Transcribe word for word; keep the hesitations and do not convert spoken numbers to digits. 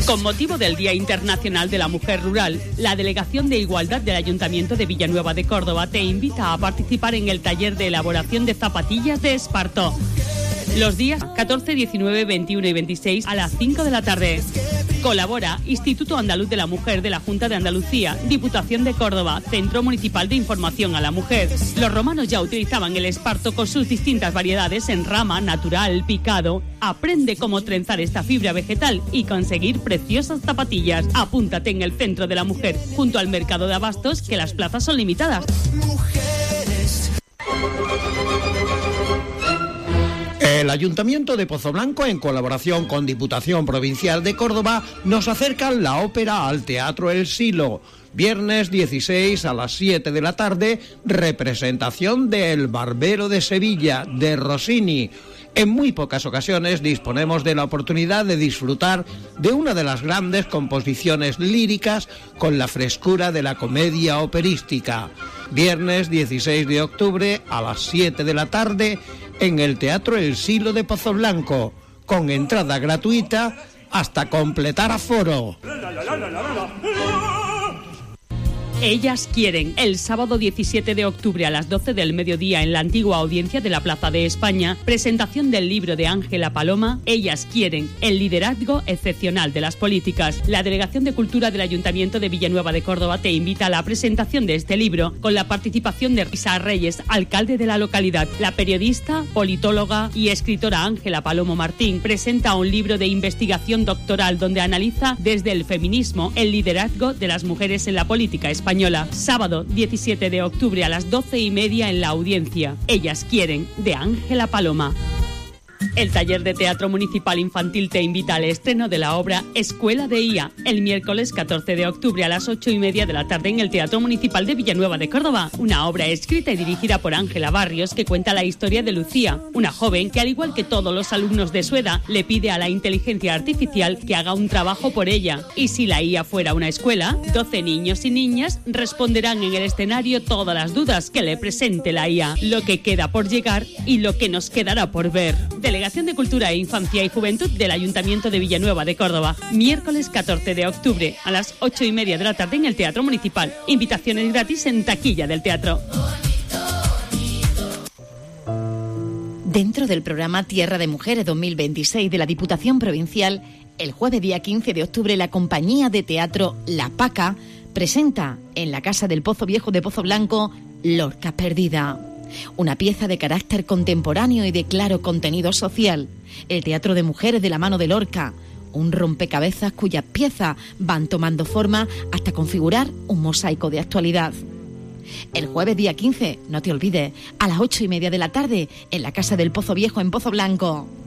Con motivo del Día Internacional de la Mujer Rural, la Delegación de Igualdad del Ayuntamiento de Villanueva de Córdoba te invita a participar en el taller de elaboración de zapatillas de esparto. Los días catorce, diecinueve, veintiuno y veintiséis a las cinco de la tarde. Colabora Instituto Andaluz de la Mujer de la Junta de Andalucía, Diputación de Córdoba, Centro Municipal de Información a la Mujer. Los romanos ya utilizaban el esparto con sus distintas variedades en rama, natural, picado. Aprende cómo trenzar esta fibra vegetal y conseguir preciosas zapatillas. Apúntate en el Centro de la Mujer, junto al Mercado de Abastos, que las plazas son limitadas. El Ayuntamiento de Pozoblanco, en colaboración con Diputación Provincial de Córdoba, nos acercan la ópera al Teatro El Silo. Viernes dieciséis a las siete de la tarde, representación de El Barbero de Sevilla, de Rossini. En muy pocas ocasiones disponemos de la oportunidad de disfrutar de una de las grandes composiciones líricas con la frescura de la comedia operística. Viernes dieciséis de octubre a las siete de la tarde, en el Teatro El Silo de Pozoblanco, con entrada gratuita hasta completar aforo. Ellas quieren, el sábado diecisiete de octubre a las doce del mediodía en la antigua audiencia de la Plaza de España, presentación del libro de Ángela Paloma, Ellas quieren, el liderazgo excepcional de las políticas. La Delegación de Cultura del Ayuntamiento de Villanueva de Córdoba te invita a la presentación de este libro, con la participación de Risa Reyes, alcalde de la localidad. La periodista, politóloga y escritora Ángela Palomo Martín presenta un libro de investigación doctoral donde analiza desde el feminismo el liderazgo de las mujeres en la política española. Española, sábado diecisiete de octubre a las doce y media en la audiencia. Ellas quieren, de Ángela Paloma. El taller de teatro municipal infantil te invita al estreno de la obra Escuela de I A, el miércoles catorce de octubre a las ocho y media de la tarde en el Teatro Municipal de Villanueva de Córdoba. Una obra escrita y dirigida por Ángela Barrios que cuenta la historia de Lucía, una joven que, al igual que todos los alumnos de su edad, le pide a la inteligencia artificial que haga un trabajo por ella. Y si la I A fuera una escuela, doce niños y niñas responderán en el escenario todas las dudas que le presente la I A, lo que queda por llegar y lo que nos quedará por ver. Delegación de Cultura e Infancia y Juventud del Ayuntamiento de Villanueva de Córdoba. Miércoles catorce de octubre a las ocho y media de la tarde en el Teatro Municipal. Invitaciones gratis en taquilla del teatro. Dentro del programa Tierra de Mujeres dos mil veintiséis de la Diputación Provincial, el jueves día quince de octubre la compañía de teatro La Paca presenta en la Casa del Pozo Viejo de Pozoblanco Lorca Perdida. Una pieza de carácter contemporáneo y de claro contenido social. El teatro de mujeres de la mano de Lorca. Un rompecabezas cuyas piezas van tomando forma hasta configurar un mosaico de actualidad. El jueves día quince, no te olvides, a las ocho y media de la tarde, en la Casa del Pozo Viejo en Pozoblanco.